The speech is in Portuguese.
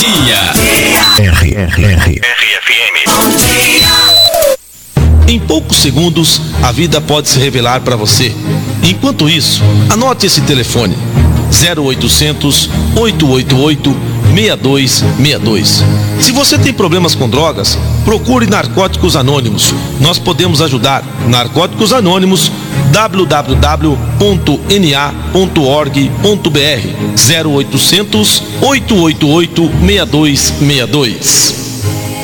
RFM. Em poucos segundos, a vida pode se revelar para você. Enquanto isso, anote esse telefone: 0800 888 6262. Se você tem problemas com drogas, procure Narcóticos Anônimos. Nós podemos ajudar. Narcóticos Anônimos, www.na.org.br, 0800 888 6262.